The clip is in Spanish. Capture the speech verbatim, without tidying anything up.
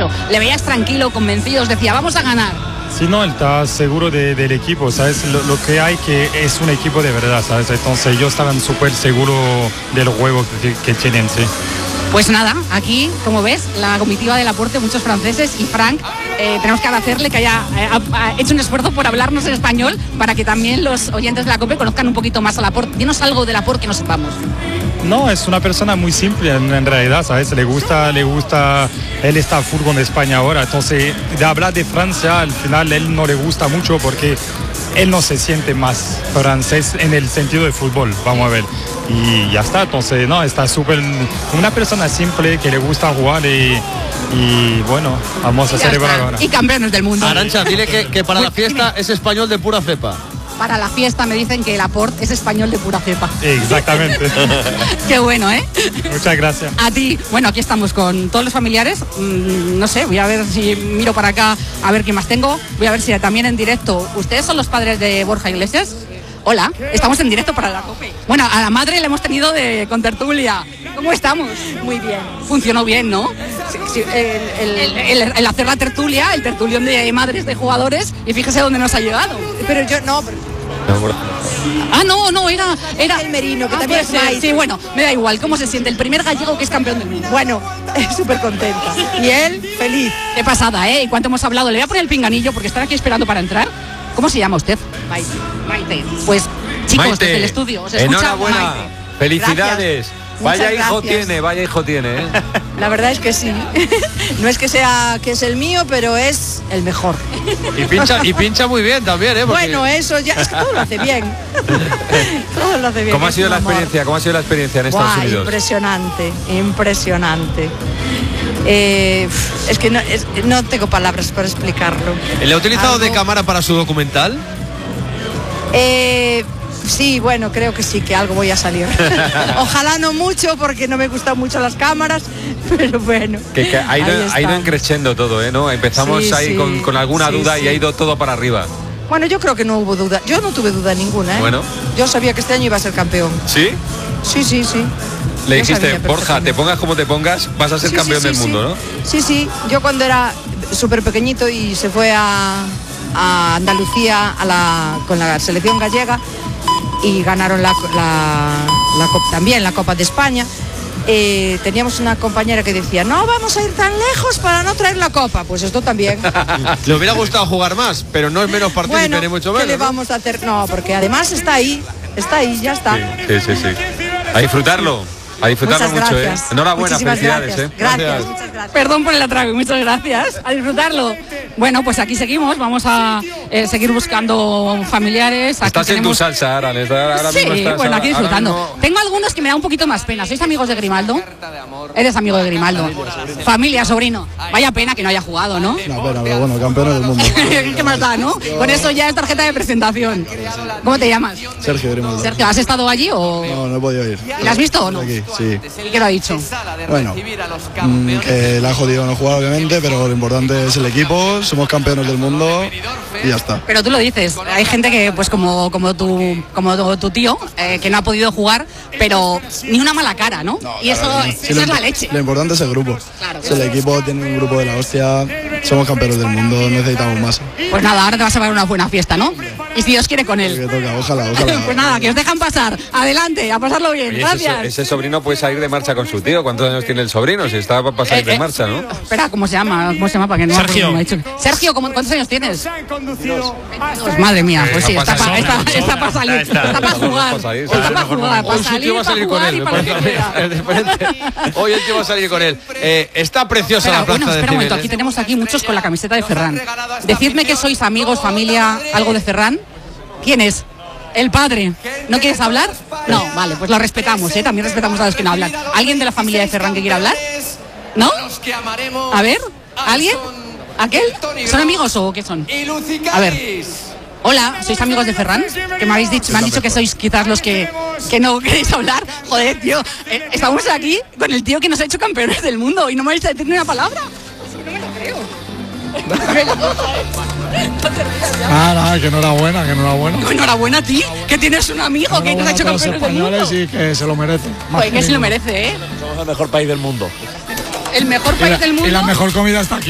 dicho. Le veías tranquilo, convencido, os decía, vamos a ganar. Sí, no, él está seguro de, del equipo, ¿sabes? Lo, lo que hay que es un equipo de verdad, ¿sabes? Entonces ellos estaban súper seguros del juego que, que tienen, sí. Pues nada, aquí, como ves, la comitiva de Laporte, muchos franceses y Frank, eh, tenemos que agradecerle que haya eh, ha hecho un esfuerzo por hablarnos en español para que también los oyentes de la COPE conozcan un poquito más a Laporte. Dinos algo de Laporte que no sepamos. No, es una persona muy simple en, en realidad, ¿sabes? Le gusta, le gusta, él está a full con España ahora, entonces de hablar de Francia, al final él no le gusta mucho porque él no se siente más francés en el sentido de fútbol, vamos a ver. Y ya está, entonces, no, está súper, una persona simple que le gusta jugar y, y bueno, vamos a celebrar ahora. Y campeones del mundo. Arancha, dile que, que para la fiesta es español de pura cepa. Para la fiesta me dicen que Laporte es español de pura cepa. Exactamente. Qué bueno, ¿eh? Muchas gracias. A ti. Bueno, aquí estamos con todos los familiares. Mm, no sé, voy a ver si miro para acá a ver qué más tengo. Voy a ver si también en directo. ¿Ustedes son los padres de Borja Iglesias? Hola, estamos en directo para la COPE. Bueno, a la madre la hemos tenido de con tertulia. ¿Cómo estamos? Muy bien. Funcionó bien, ¿no? Sí, sí, el, el, El, el- el hacer la tertulia, el tertulión de madres de jugadores, y fíjese dónde nos ha llegado. pero yo no, pero Ah, no, no, era... era el Merino, que Ah, también puede es ser. Maite. Sí, bueno, me da igual. ¿Cómo se siente el primer gallego que es campeón del mundo? bueno, súper contenta. Y él, feliz. Qué pasada, ¿eh? ¿Y cuánto hemos hablado? Le voy a poner el pinganillo porque están aquí esperando para entrar. ¿Cómo se llama usted? Maite. Maite. Pues, chicos, Maite, desde el estudio, os escucha enhorabuena, Maite. felicidades. Vaya Muchas hijo gracias. tiene, vaya hijo tiene, ¿eh? La verdad es que sí. No es que sea que es el mío, pero es el mejor. Y pincha, y pincha muy bien también, ¿eh? Porque- Bueno, eso ya, es que todo lo hace bien. Todo lo hace bien. ¿Cómo ha es sido un la amor. experiencia? ¿Cómo ha sido la experiencia en Estados Buah, Unidos? impresionante, impresionante. Eh, es que no, es- no tengo palabras para explicarlo. ¿Le ha utilizado de Algo- cámara para su documental? Eh, sí, bueno, creo que sí, que algo voy a salir. Ojalá no mucho, porque no me gustan mucho las cámaras, pero bueno. Que, que ha, ido, ahí ha ido está. encreciendo todo, ¿eh? ¿No? Empezamos Sí, ahí sí, con, con alguna sí, duda sí. y ha ido todo para arriba. Bueno, yo creo que no hubo duda. Yo no tuve duda ninguna, ¿eh? Bueno. Yo sabía que este año iba a ser campeón. ¿Sí? Sí, sí, sí. Le Yo dijiste, sabía Borja, perfectamente. te pongas como te pongas, vas a ser Sí, campeón sí, del sí, mundo, sí. ¿no? Sí, sí. Yo cuando era súper pequeñito y se fue a, a Andalucía a la, con la selección gallega y ganaron la, la, la Copa- también la Copa de España, eh, teníamos una compañera que decía, no vamos a ir tan lejos para no traer la Copa. Pues esto también. Le hubiera gustado jugar más, pero no es menos partícipe Bueno, ni mucho ¿qué menos. le ¿no? vamos a hacer? No, porque además está ahí, está ahí, ya está. Sí, sí, sí. A disfrutarlo, a disfrutarlo Muchas mucho, gracias. ¿eh? Enhorabuena, Muchísimas felicidades, gracias. ¿eh? Gracias, muchas gracias. Perdón por el atraco, muchas gracias. A disfrutarlo. Bueno, pues aquí seguimos. Vamos a eh, seguir buscando familiares. Aquí Estás en tu tenemos- salsa, ahora, ahora, ahora Sí, mismo estás, bueno, aquí ahora disfrutando. mismo- Tengo algunos que me da un poquito más pena. ¿Sois amigos de Grimaldo? Eres amigo de Grimaldo. Familia, sobrino. Vaya pena que no haya jugado, ¿no? Una pena, pero bueno, campeones del mundo. ¿Qué más da, no? Con eso ya es tarjeta de presentación. ¿Cómo te llamas? Sergio Grimaldo. Sergio, ¿has estado allí o No, no he podido ir. ¿Y la has visto o no? Aquí, sí. ¿Y qué lo ha dicho? Bueno, mm, que la ha jodido no jugar, obviamente, pero lo importante es el equipo, somos campeones del mundo y ya está. Pero tú lo dices, hay gente que, pues como, como, tu, como tu, tu tío, eh, que no ha podido jugar, pero ni una mala cara, ¿no? y eso, Sí, eso lo, es la leche. Lo importante es el grupo. Claro. Si el equipo tiene un grupo de la hostia, somos campeones del mundo, necesitamos más. Pues nada, ahora te vas a ver una buena fiesta, ¿no? Y si Dios quiere con Que él. toca, ojalá, ojalá. Pues nada, que os dejan pasar. Adelante, a pasarlo bien. Oye, ese, Gracias. ese sobrino puede salir de marcha con su tío. ¿Cuántos años tiene el sobrino? Si está para salir Eh, de eh, marcha, ¿no? Espera, ¿cómo se llama? ¿Cómo se llama? Para que no me acuerdo Sergio. cómo me ha dicho. Sergio, ¿cómo- ¿cuántos años tienes? Pues madre mía, pues sí, está para está, está para salir, está para jugar, Para salir, está sí, para jugar, para Hoy su salir, tío va a para salir con jugar él. y me para lo que parece a quiera. mí. Es diferente. Hoy el tío va a salir con él. Eh, está preciosa Espera, la plaza bueno, de espera un momento, Cibeles. aquí tenemos aquí muchos con la camiseta de Ferran. Decidme que sois amigos, familia, algo de Ferran. ¿Quién es? El padre. ¿No quieres hablar? No, vale, pues lo respetamos, ¿eh? También respetamos a los que no hablan. ¿Alguien de la familia de Ferran que quiera hablar? ¿No? A ver, ¿alguien? ¿Aquel? ¿Son amigos o qué son? A ver. Hola, ¿sois amigos de Ferran? Que me habéis dicho, me han dicho que sois quizás los que, que no queréis hablar. Joder, tío, eh, estamos aquí con el tío que nos ha hecho campeones del mundo y no me vais a decir ni una palabra. No me lo creo. Ah, nada, que enhorabuena, que enhorabuena. Enhorabuena a ti, que tienes un amigo que nos ha hecho Enhorabuena a todos los campeones del mundo. españoles y que se lo merece. Joder, que se lo merece, ¿eh? Somos el mejor país del mundo. El mejor Y país la- del mundo. Y la mejor comida está aquí.